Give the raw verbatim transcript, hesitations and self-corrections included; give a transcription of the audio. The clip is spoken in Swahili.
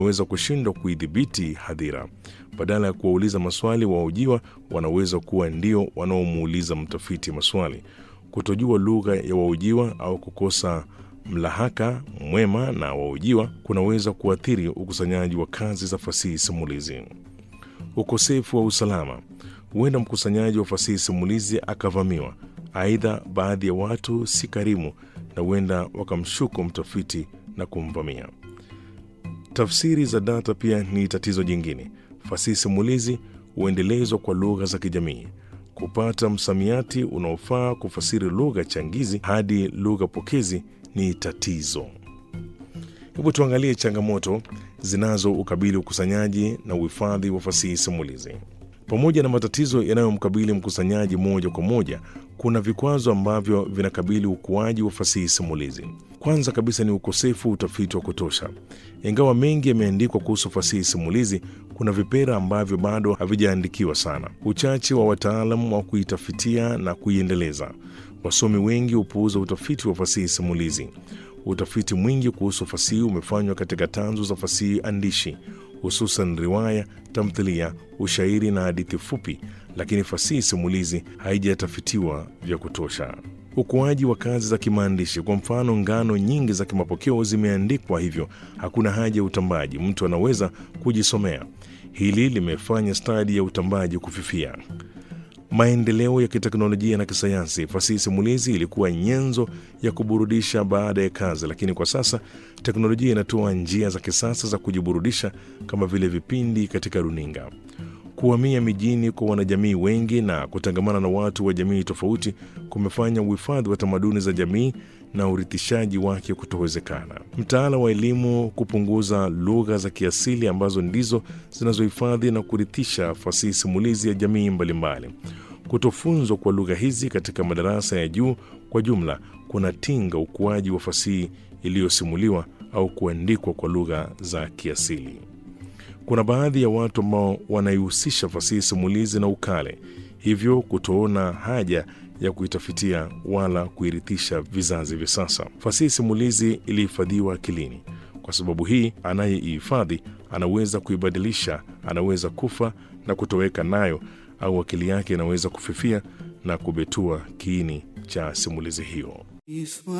waweza kushindwa kuidhibiti hadhira. Badala ya kuwauliza maswali, wahojiwa wanaweza kuwa ndio wanaomuuliza mtafiti maswali. Kutojua lugha ya wahojiwa au kukosa mlahaka mwema na wahojiwa kunaweza kuathiri ukusanyaji wa kazi za fasihi simulizi. Ukosefu wa usalama. Huenda mkusanyaji wa fasihi simulizi akavamiwa. Aidha, baadhi ya watu si karimu na huenda wakamshuku mtafiti na kumvamia. Tafsiri za data pia ni tatizo jingine. Fasihi simulizi huendelezwa kwa lugha za kijamii. Kupata msamiati unaofaa kufasiri lugha changizi hadi lugha pokezi ni tatizo. Hebu tuangalie changamoto zinazo ukabili ukusanyaji na uhifadhi wa fasihi simulizi. Pamoja na matatizo yanayomkabili mkusanyaji moja kwa moja, kuna vikwazo ambavyo vinakabili ukuaji wa fasihi simulizi. Kwanza kabisa ni ukosefu wa utafiti wa kutosha. Ingawa mengi yameandikwa kuhusu fasihi simulizi, kuna vipera ambavyo bado havijaandikiwa sana. Uchache wa wataalamu wa kuitafitia na kuiendeleza. Wasomi wengi hupuuza utafiti wa fasihi simulizi. Utafiti mwingi kuhusu fasihi umefanywa katika tanzu za fasihi andishi, hususan riwaya, tamthilia, ushairi na hadithi fupi, lakini fasihi simulizi haijatafitiwa vya kutosha. Ukuaji wa kazi za kimaandishi. Kwa mfano, ngano nyingi za kimapokeo zimeandikwa, hivyo hakuna haja ya utambaji, mtu anaweza kujisomea. Hili limefanya stadi ya utambaji kufifia. Maendeleo ya kiteknolojia na kisayansi. Fasihi simulizi ilikuwa nyenzo ya kuburudisha baada ya kazi, lakini kwa sasa teknolojia inatoa njia za kisasa za kujiburudisha kama vile vipindi katika runinga. Kuhamia mijini kwa wanajamii wengi na kutangamana na watu wa jamii tofauti kumefanya uhifadhi wa tamaduni za jamii na urithishaji wake kutowezekana. Mtaala wa elimu kupunguza lugha za kiasili ambazo ndizo zinazohifadhi na kurithisha fasihi simulizi ya jamii mbalimbali. Kutofunzwa kwa lugha hizi katika madarasa ya juu kwa jumla kunatinga ukuaji wa fasihi iliyosimuliwa au kuandikwa kwa lugha za kiasili. Kuna baadhi ya watu ambao wanaihusisha fasihi simulizi na ukale, hivyo kutoona haja ya kuitafitia wala kuirithisha vizazi vya sasa. Fasihi simulizi ilihifadhiwa akilini. Kwa sababu hii, anayeihifadhi anaweza kuibadilisha, anaweza kufa na kutoweka nayo, au akili yake inaweza kufifia na kubetua kiini cha simulizi hiyo.